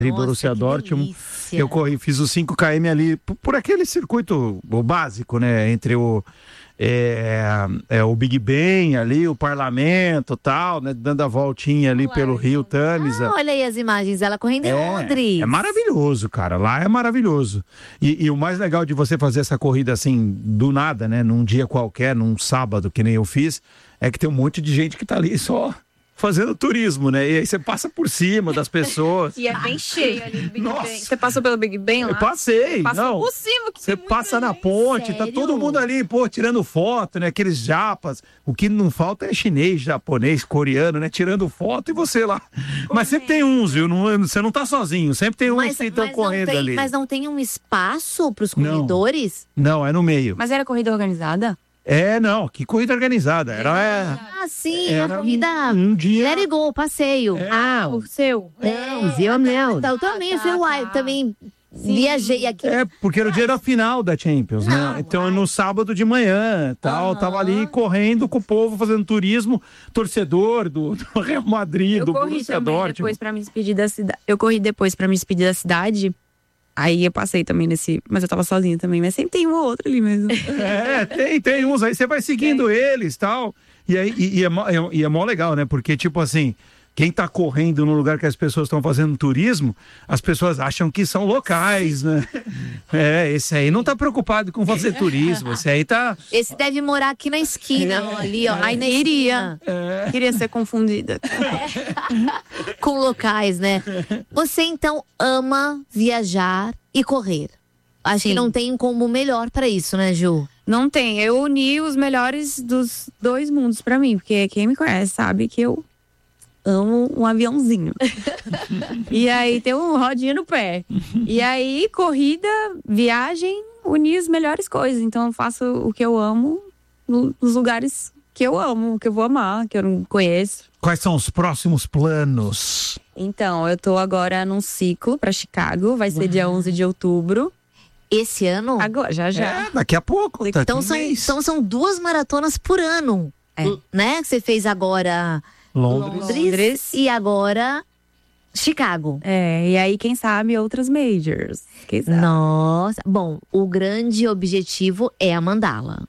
Borussia Dortmund. Eu fiz os 5 km ali por aquele circuito básico, né? Entre o Big Ben ali, o parlamento e tal, né? Dando a voltinha ali pelo Rio Tamisa. Olha aí as imagens, ela correndo em Londres. É maravilhoso, cara. Lá é maravilhoso. E o mais legal de você fazer essa corrida assim, do nada, né? Num dia qualquer, num sábado, que nem eu fiz, é que tem um monte de gente que tá ali só fazendo turismo, né? E aí você passa por cima das pessoas. E é bem cheio ali do Big Ben. Você passou pelo Big Ben lá? Eu passei. Passou por cima. Você passa na ponte, Sério? tá todo mundo ali, tirando foto, né? Aqueles japas. O que não falta é chinês, japonês, coreano, né? Tirando foto e você lá. Mas sempre tem uns, viu? Você não tá sozinho. Sempre tem uns que estão correndo ali. Mas não tem um espaço pros corredores? Não, é no meio. Mas era corrida organizada? Não, que corrida organizada. Sim, era a corrida. Um dia. Let it go, passeio. O seu? O seu não. Então, também, também viajei aqui. Porque era o dia da final da Champions, né? Então, no sábado de manhã, tal, tava ali correndo com o povo, fazendo turismo, torcedor do Real Madrid, do Borussia Dortmund. Depois pra me despedir da cidade. Eu corri depois pra me despedir da cidade. Aí eu passei também mas eu tava sozinha também, mas sempre tem um ou outro ali mesmo. Tem uns, aí você vai seguindo eles, tal, e aí é mó legal, né, porque tipo assim, quem tá correndo no lugar que as pessoas estão fazendo turismo, as pessoas acham que são locais, né? Esse aí não tá preocupado com fazer turismo, esse aí tá... Esse deve morar aqui na esquina, ali, ó. Aí nem iria. Queria ser confundida. Com locais, né? Você, então, ama viajar e correr. Acho que não tem um combo melhor pra isso, né, Ju? Não tem. Eu uni os melhores dos dois mundos pra mim, porque quem me conhece sabe que eu amo um aviãozinho. E aí tem um rodinha no pé. E aí, corrida, viagem, unir as melhores coisas. Então eu faço o que eu amo nos lugares que eu amo, que eu vou amar, que eu não conheço. Quais são os próximos planos? Então, eu tô agora num ciclo pra Chicago, vai ser dia 11 de outubro. Esse ano? Agora, já. Daqui a pouco. Então são 2 maratonas por ano, né? Que você fez agora... Londres e agora Chicago. E aí quem sabe outras majors. Nossa, bom, o grande objetivo é a mandala.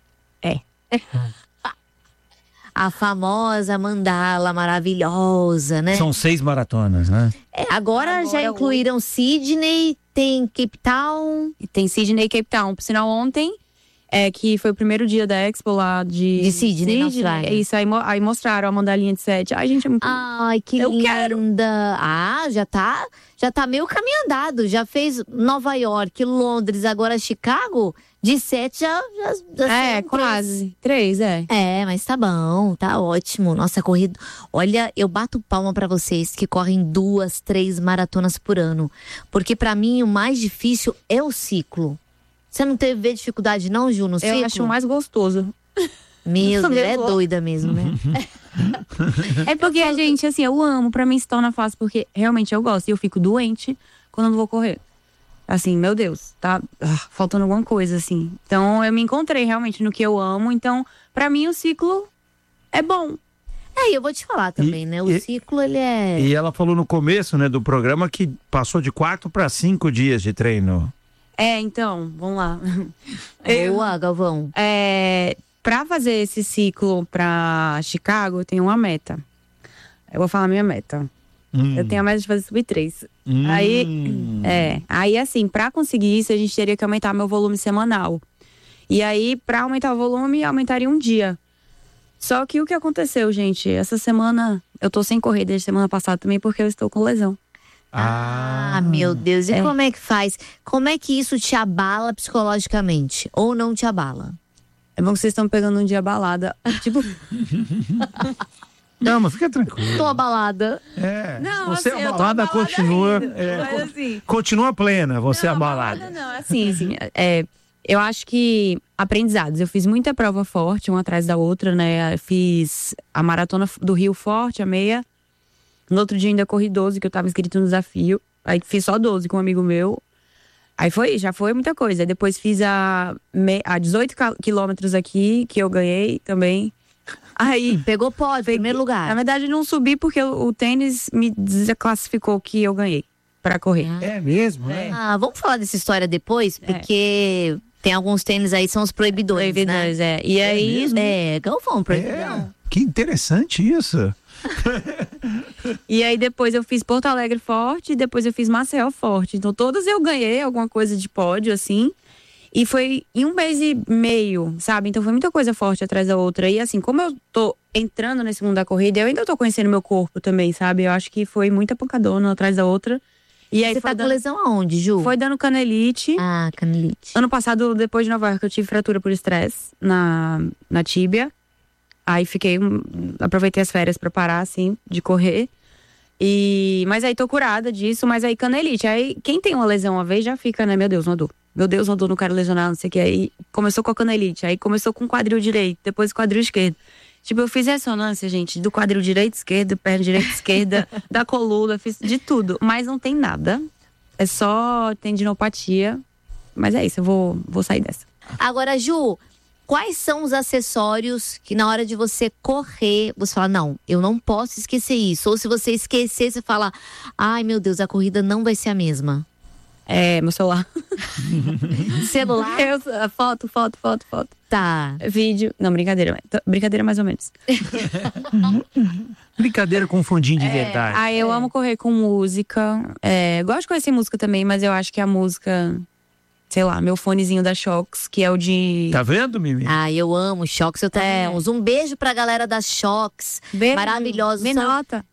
A famosa mandala maravilhosa, né? São 6 maratonas, né? Agora já incluíram Sydney, tem Cape Town. Tem Sydney e Cape Town. Por sinal, ontem... que foi o primeiro dia da Expo lá de Sydney, na Austrália. Isso, aí mostraram a mandalinha de 7. Ai, gente, é muito... Ai, que linda. Já tá meio caminho andado. Já fez Nova York, Londres, agora Chicago. De 7 já quase. 3, mas tá bom, tá ótimo. Nossa, corrida... Olha, eu bato palma pra vocês que correm 2, 3 maratonas por ano. Porque pra mim o mais difícil é o ciclo. Você não teve dificuldade não, Ju, no ciclo? Eu acho mais gostoso. Meu Deus, é doida mesmo, né? É porque a gente, assim, eu amo, pra mim se torna fácil, porque realmente eu gosto. E eu fico doente quando eu não vou correr. Assim, meu Deus, tá faltando alguma coisa, assim. Então, eu me encontrei realmente no que eu amo. Então, pra mim, o ciclo é bom. E eu vou te falar também, né? O ciclo, ele é... E ela falou no começo, né, do programa que passou de 4 para 5 dias de treino. Então, vamos lá. Boa, Galvão. Pra fazer esse ciclo pra Chicago, eu tenho uma meta. Eu vou falar a minha meta. Eu tenho a meta de fazer sub-3. Aí, assim, pra conseguir isso, a gente teria que aumentar meu volume semanal. E aí, pra aumentar o volume, aumentaria um dia. Só que o que aconteceu, gente? Essa semana, eu tô sem correr desde semana passada também, porque eu estou com lesão. Meu Deus. E como é que faz? Como é que isso te abala psicologicamente? Ou não te abala? É bom que vocês estão pegando um dia balada. Tipo... Não, mas fica tranquilo. Tô abalada. Não, você assim, abalada continua. Mas, assim, continua plena, você abalada. Não, assim, eu acho que aprendizados. Eu fiz muita prova forte, uma atrás da outra, né? Eu fiz a maratona do Rio Forte, a meia. No outro dia ainda corri 12, que eu tava inscrito no desafio. Aí fiz só 12 com um amigo meu. Aí já foi muita coisa. Aí depois fiz a 18 quilômetros aqui, que eu ganhei também. Aí pegou pódio, primeiro lugar. Na verdade, não subi porque o tênis me desclassificou que eu ganhei. pra correr. É mesmo, né? Vamos falar dessa história depois, porque tem alguns tênis aí, são os proibidores, Proibidores, né? E aí, Galvão, proibidão. Que interessante isso. E aí depois eu fiz Porto Alegre forte e depois eu fiz Maceió forte. Então todas eu ganhei alguma coisa de pódio, assim. E foi em 1 mês e meio, sabe? Então foi muita coisa forte atrás da outra. E assim, como eu tô entrando nesse mundo da corrida, eu ainda tô conhecendo meu corpo também, sabe? Eu acho que foi muita pancadona atrás da outra. E aí Você tá com lesão aonde, Ju? Foi dando canelite. Canelite. Ano passado, depois de Nova York, eu tive fratura por estresse na tíbia. Aí aproveitei as férias pra parar, assim, de correr. Mas aí tô curada disso, mas aí canelite. Aí quem tem uma lesão uma vez já fica, né? Meu Deus, uma dor. Meu Deus, uma dor, não quero lesionar, não sei o que. Aí começou com a canelite, aí começou com o quadril direito, depois o quadril esquerdo. Tipo, eu fiz ressonância, gente, do quadril direito, esquerdo, perna direita, esquerda, da coluna, fiz de tudo. Mas não tem nada. É só tendinopatia. Mas é isso, eu vou sair dessa. Agora, Ju, quais são os acessórios que na hora de você correr, você fala, não, eu não posso esquecer isso. Ou se você esquecer, você fala, ai meu Deus, a corrida não vai ser a mesma. Meu celular. Celular? Foto. Tá. Vídeo. Não, brincadeira. Brincadeira mais ou menos. Brincadeira com fundinho de verdade. Eu amo correr com música. Gosto de conhecer música também, mas eu acho que a música... Sei lá, meu fonezinho da Shox, que é o de... Tá vendo, Mimi? Eu amo Shox. Eu até um beijo pra galera da Shox. Maravilhosos. Me nota.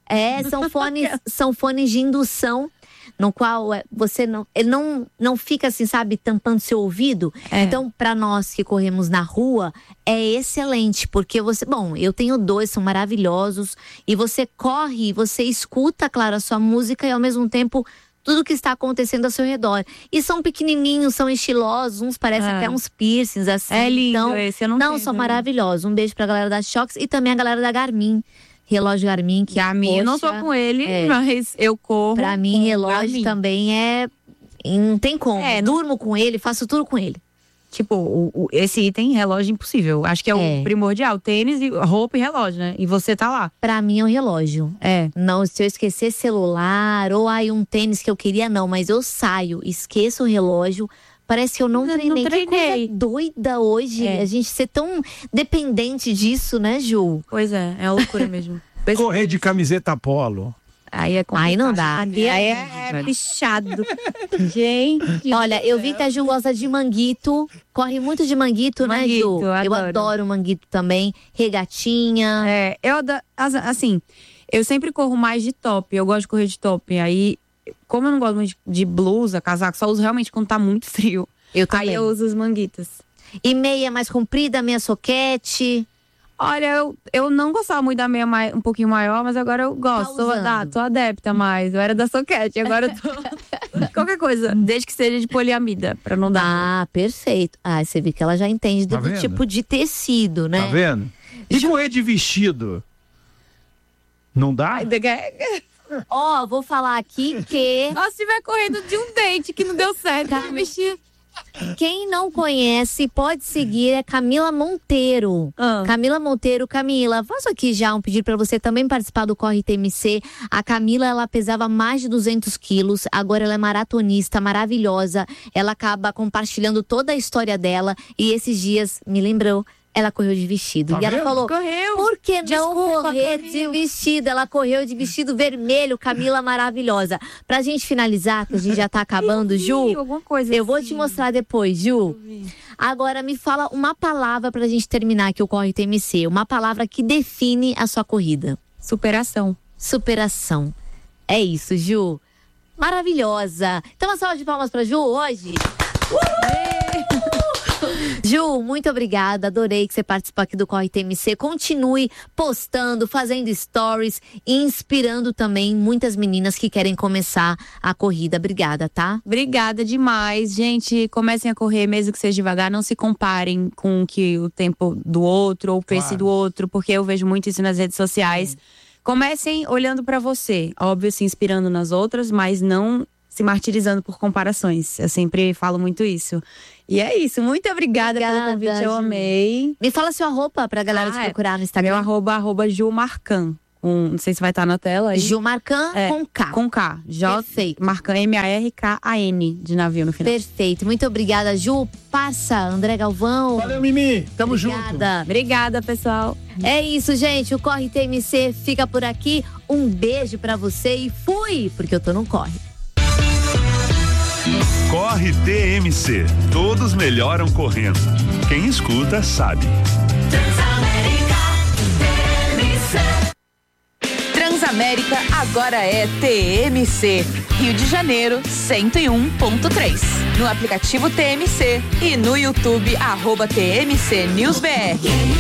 São fones de indução, no qual ele não fica assim, sabe, tampando seu ouvido. Então, pra nós que corremos na rua, é excelente, porque eu tenho 2, são maravilhosos, e você corre, você escuta, claro, a sua música e ao mesmo tempo tudo que está acontecendo ao seu redor. E são pequenininhos, são estilosos, uns parecem até uns piercings, assim. É lindo então, esse, eu não tenho, são maravilhosos. Um beijo pra galera da Shox e também a galera da Garmin. Relógio Garmin, eu não tô com ele, mas eu corro. Pra mim, relógio também não tem como. Durmo com ele, faço tudo com ele. Tipo, esse item, relógio, impossível. Acho que é o primordial. Tênis, roupa e relógio, né? E você tá lá. Pra mim é um relógio. Não, se eu esquecer celular ou um tênis que eu queria, não. Mas eu saio, esqueço o relógio. Parece que eu não treinei. Que coisa doida hoje. A gente ser tão dependente disso, né, Ju? Pois é uma loucura mesmo. Correr de camiseta polo. Aí não dá. Aí é pichado. Gente. Olha, eu vi que a Ju gosta de manguito. Corre muito de manguito, né, Ju? Eu adoro manguito também. Regatinha. Assim, eu sempre corro mais de top. Eu gosto de correr de top. Aí, como eu não gosto muito de blusa, casaco, só uso realmente quando tá muito frio. Aí eu uso os manguitos. E meia mais comprida, meia soquete? Olha, eu não gostava muito da meia um pouquinho maior, mas agora eu gosto. Tô adepta mais. Eu era da soquete, agora eu tô... Qualquer coisa, desde que seja de poliamida, pra não dar... Perfeito. Você vê que ela já entende do tipo de tecido, né? Tá vendo? E correr de vestido? Não dá? Vou falar aqui que... Se estiver correndo de um dente que não deu certo, mexer... Quem não conhece, pode seguir, é Camila Monteiro. Camila Monteiro. Camila, faço aqui já um pedido para você também participar do Corre TMC. A Camila, ela pesava mais de 200 quilos, agora ela é maratonista, maravilhosa. Ela acaba compartilhando toda a história dela e esses dias me lembrou. Ela correu de vestido. E ela falou, por que não correr de vestido? Ela correu de vestido vermelho, Camila maravilhosa. Pra gente finalizar, que a gente já tá acabando, Ju, eu vou te mostrar depois, Ju. Agora me fala uma palavra pra gente terminar aqui o Corre TMC. Uma palavra que define a sua corrida. Superação. Superação. É isso, Ju. Maravilhosa. Então uma salva de palmas pra Ju hoje. Ju, muito obrigada, adorei que você participou aqui do Corre TMC. Continue postando, fazendo stories e inspirando também muitas meninas que querem começar a corrida. Obrigada, tá? Obrigada demais, gente. Comecem a correr, mesmo que seja devagar. Não se comparem com o tempo do outro ou o pace do outro, porque eu vejo muito isso nas redes sociais. Comecem olhando pra você, óbvio, se inspirando nas outras, mas não se martirizando por comparações. Eu sempre falo muito isso. E é isso. Muito obrigada pelo convite. Eu amei. Me fala sua roupa pra galera te procurar no Instagram. Meu @Ju Marcan. Não sei se vai estar na tela aí. Ju Marcan com K. Com K. Perfeito. Marcan, M-A-R-K-A-N, de navio no final. Perfeito. Muito obrigada, Ju. Parça, André Galvão. Valeu, Mimi. Tamo Obrigada. junto. Obrigada, pessoal. É isso, gente. O Corre TMC fica por aqui. Um beijo pra você e fui, porque eu tô no Corre. Corre TMC. Todos melhoram correndo. Quem escuta sabe. Transamérica agora é TMC. Rio de Janeiro 101.3. No aplicativo TMC e no YouTube @TMC News BR.